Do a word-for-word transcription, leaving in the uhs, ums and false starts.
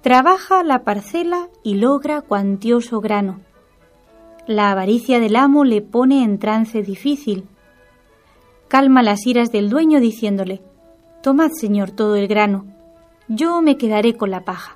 Trabaja la parcela y logra cuantioso grano. La avaricia del amo le pone en trance difícil. Calma las iras del dueño diciéndole: «Tomad, señor, todo el grano, yo me quedaré con la paja».